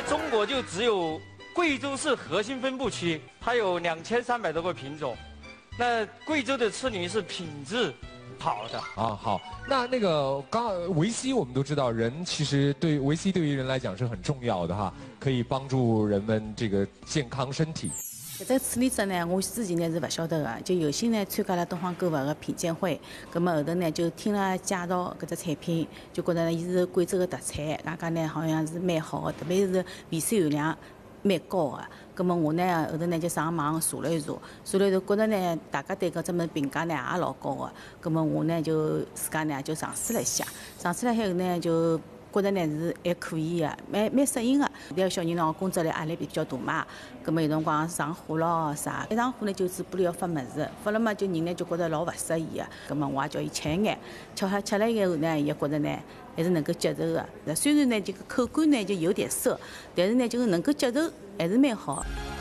中国就只有贵州是核心分布区，它有2300多个品种。那贵州的赤泥是品质好的啊。好，那个维 C 我们都知道，人其实对维 C 对于人来讲是很重要的哈，可以帮助人们这个健康身体。 搿只处理者呢，我之前呢是勿晓得个，就有幸呢参加了东方购物个品鉴会，葛末后头呢就听了介绍搿只产品，就觉得呢伊是贵州个特产，外加呢好像是蛮好个，特别是维 C 含量蛮高个。葛末我呢后头呢就上网查了一查，觉得呢大家对搿只物事评价呢也老高个，葛末我呢就自家呢就尝试了一下，尝试了以后呢就。 觉得呢是还可以个，蛮适应个。现在小人喏工作压力比较大嘛，葛末有辰光上火咯啥，一上火呢就嘴巴里要发物事，发了嘛就人呢就觉得老勿适意个。葛末我也叫伊吃一眼，吃了以后呢，伊觉得呢还是能够接受个。虽然呢这个口感呢就有点涩，但是呢就是能够接受，还是蛮好。